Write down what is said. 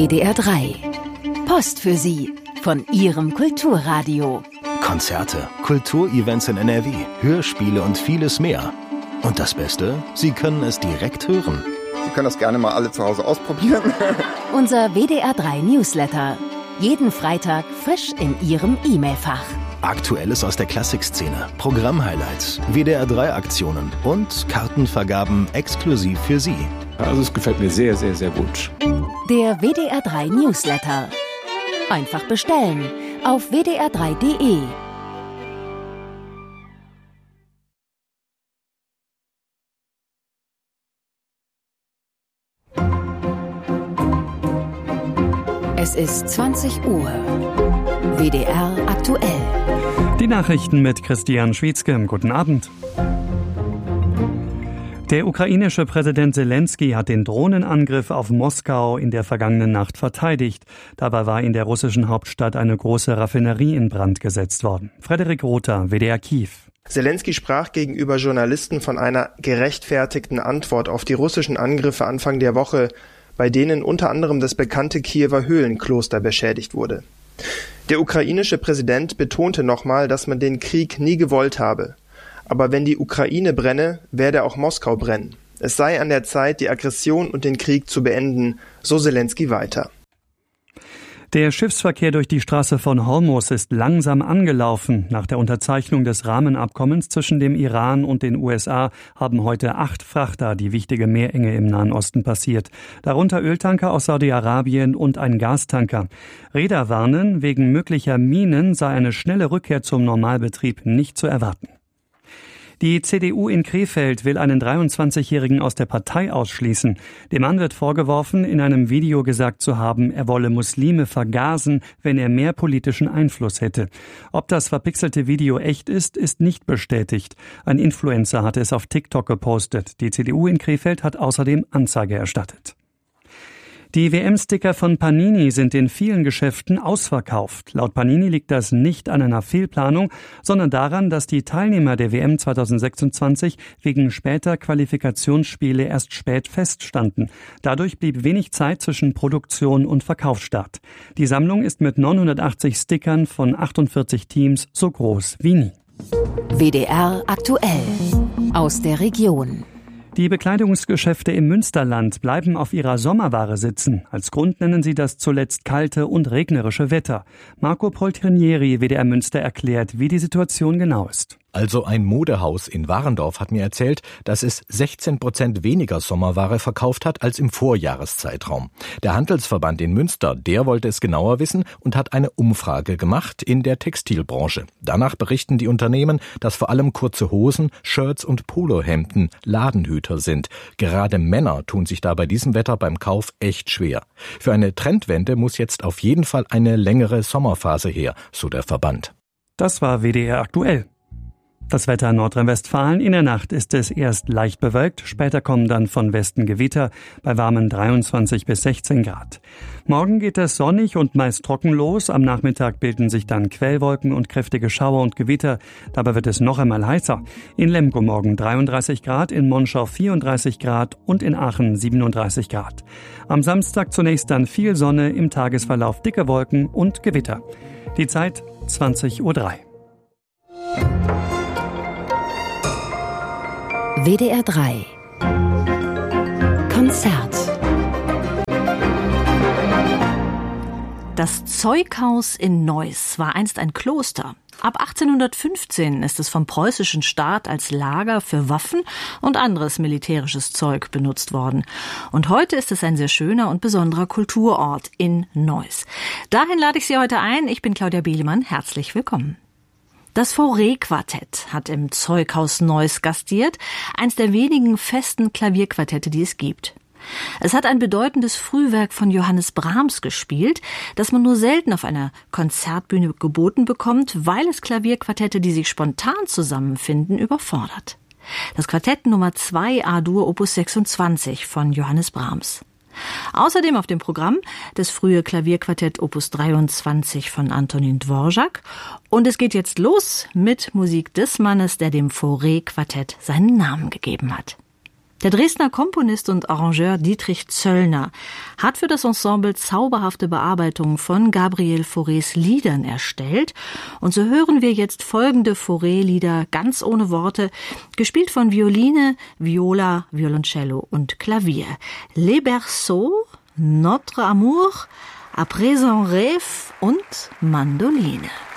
WDR 3. Post für Sie von Ihrem Kulturradio. Konzerte, Kulturevents in NRW, Hörspiele und vieles mehr. Und das Beste, Sie können es direkt hören. Sie können das gerne mal alle zu Hause ausprobieren. Unser WDR 3 Newsletter. Jeden Freitag frisch in Ihrem E-Mail-Fach. Aktuelles aus der Klassikszene, Programmhighlights, WDR 3 Aktionen und Kartenvergaben exklusiv für Sie. Also es gefällt mir sehr, sehr, sehr gut. Der WDR 3 Newsletter. Einfach bestellen auf wdr3.de. Es ist 20 Uhr. WDR aktuell. Die Nachrichten mit Christian Schwietzke. Guten Abend. Der ukrainische Präsident Zelensky hat den Drohnenangriff auf Moskau in der vergangenen Nacht verteidigt. Dabei war in der russischen Hauptstadt eine große Raffinerie in Brand gesetzt worden. Frederik Rother, WDR Kiew. Zelensky sprach gegenüber Journalisten von einer gerechtfertigten Antwort auf die russischen Angriffe Anfang der Woche, bei denen unter anderem das bekannte Kiewer Höhlenkloster beschädigt wurde. Der ukrainische Präsident betonte nochmal, dass man den Krieg nie gewollt habe. Aber wenn die Ukraine brenne, werde auch Moskau brennen. Es sei an der Zeit, die Aggression und den Krieg zu beenden, so Zelensky weiter. Der Schiffsverkehr durch die Straße von Hormuz ist langsam angelaufen. Nach der Unterzeichnung des Rahmenabkommens zwischen dem Iran und den USA haben heute 8 Frachter die wichtige Meerenge im Nahen Osten passiert. Darunter Öltanker aus Saudi-Arabien und ein Gastanker. Reeder warnen, wegen möglicher Minen sei eine schnelle Rückkehr zum Normalbetrieb nicht zu erwarten. Die CDU in Krefeld will einen 23-Jährigen aus der Partei ausschließen. Dem Mann wird vorgeworfen, in einem Video gesagt zu haben, er wolle Muslime vergasen, wenn er mehr politischen Einfluss hätte. Ob das verpixelte Video echt ist, ist nicht bestätigt. Ein Influencer hatte es auf TikTok gepostet. Die CDU in Krefeld hat außerdem Anzeige erstattet. Die WM-Sticker von Panini sind in vielen Geschäften ausverkauft. Laut Panini liegt das nicht an einer Fehlplanung, sondern daran, dass die Teilnehmer der WM 2026 wegen später Qualifikationsspiele erst spät feststanden. Dadurch blieb wenig Zeit zwischen Produktion und Verkaufsstart. Die Sammlung ist mit 980 Stickern von 48 Teams so groß wie nie. WDR aktuell. Aus der Region. Die Bekleidungsgeschäfte im Münsterland bleiben auf ihrer Sommerware sitzen. Als Grund nennen sie das zuletzt kalte und regnerische Wetter. Marco Poltrinieri, WDR Münster, erklärt, wie die Situation genau ist. Also ein Modehaus in Warendorf hat mir erzählt, dass es 16% weniger Sommerware verkauft hat als im Vorjahreszeitraum. Der Handelsverband in Münster, der wollte es genauer wissen und hat eine Umfrage gemacht in der Textilbranche. Danach berichten die Unternehmen, dass vor allem kurze Hosen, Shirts und Polohemden Ladenhüter sind. Gerade Männer tun sich da bei diesem Wetter beim Kauf echt schwer. Für eine Trendwende muss jetzt auf jeden Fall eine längere Sommerphase her, so der Verband. Das war WDR aktuell. Das Wetter in Nordrhein-Westfalen. In der Nacht ist es erst leicht bewölkt, später kommen dann von Westen Gewitter bei warmen 23 bis 16 Grad. Morgen geht es sonnig und meist trocken los. Am Nachmittag bilden sich dann Quellwolken und kräftige Schauer und Gewitter. Dabei wird es noch einmal heißer. In Lemgo morgen 33 Grad, in Monschau 34 Grad und in Aachen 37 Grad. Am Samstag zunächst dann viel Sonne, im Tagesverlauf dicke Wolken und Gewitter. Die Zeit 20:03 Uhr. WDR 3 Konzert. Das Zeughaus in Neuss war einst ein Kloster. Ab 1815 ist es vom preußischen Staat als Lager für Waffen und anderes militärisches Zeug benutzt worden. Und heute ist es ein sehr schöner und besonderer Kulturort in Neuss. Dahin lade ich Sie heute ein. Ich bin Claudia Bielemann. Herzlich willkommen. Das Fauré-Quartett hat im Zeughaus Neuss gastiert, eins der wenigen festen Klavierquartette, die es gibt. Es hat ein bedeutendes Frühwerk von Johannes Brahms gespielt, das man nur selten auf einer Konzertbühne geboten bekommt, weil es Klavierquartette, die sich spontan zusammenfinden, überfordert. Das Quartett Nummer 2 A-Dur Opus 26 von Johannes Brahms. Außerdem auf dem Programm das frühe Klavierquartett Opus 23 von Antonin Dvorak. Und es geht jetzt los mit Musik des Mannes, der dem Fauré-Quartett seinen Namen gegeben hat. Der Dresdner Komponist und Arrangeur Dietrich Zöllner hat für das Ensemble zauberhafte Bearbeitungen von Gabriel Faurés Liedern erstellt. Und so hören wir jetzt folgende Fauré-Lieder ganz ohne Worte, gespielt von Violine, Viola, Violoncello und Klavier. Les Berceaux, Notre Amour, À présent Rêve und Mandoline.